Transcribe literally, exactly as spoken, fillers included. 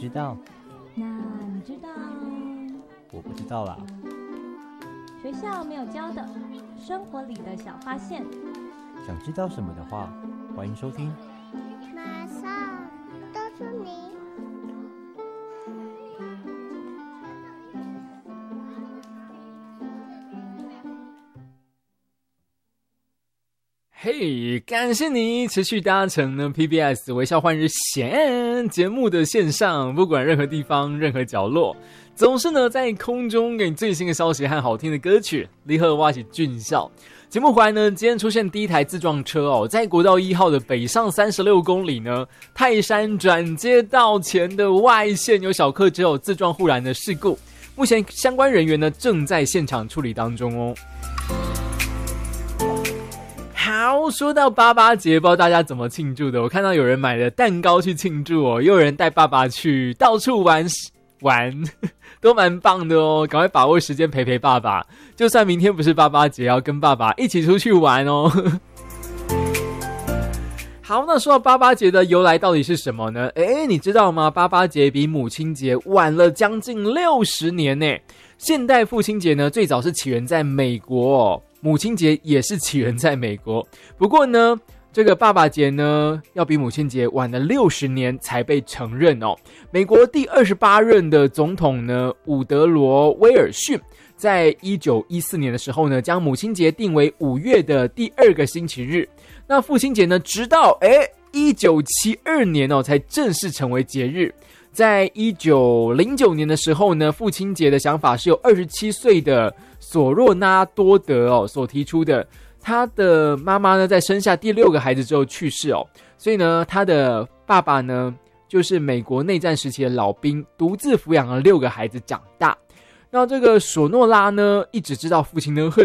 知道？ 那你知道？ 我不知道啦。 学校没有教的生活里的小发现。 想知道什么的话，欢迎收听。 马上告诉你。 嘿、hey, 感谢你持续搭乘呢 P B S 微笑换日线节目的线上，不管任何地方任何角落，总是呢在空中给你最新的消息和好听的歌曲。你好，我是俊孝。节目回来呢，今天出现第一台自撞车哦，在国道一号的北上三十六公里呢，泰山转接道前的外线有小客车有自撞护栏的事故，目前相关人员呢正在现场处理当中哦。好，说到爸爸节，不知道大家怎么庆祝的？我看到有人买了蛋糕去庆祝哦，也有人带爸爸去到处玩玩，都蛮棒的哦。赶快把握时间陪陪爸爸，就算明天不是爸爸节，要跟爸爸一起出去玩哦。好，那说到爸爸节的由来到底是什么呢？诶，你知道吗？爸爸节比母亲节晚了将近六十年呢。现代父亲节呢，最早是起源在美国哦。母亲节也是起源在美国，不过呢，这个爸爸节呢，要比母亲节晚了六十年才被承认哦。美国第二十八任的总统呢，伍德罗·威尔逊，在一九一四年的时候呢，将母亲节定为五月的第二个星期日。那父亲节呢，直到诶一九七二年哦，才正式成为节日。在一九零九年的时候呢，父亲节的想法是由二十七岁的索若纳多德哦所提出的。他的妈妈呢，在生下第六个孩子之后去世哦，所以呢，他的爸爸呢，就是美国内战时期的老兵，独自抚养了六个孩子长大。那这个索诺拉呢，一直知道父亲呢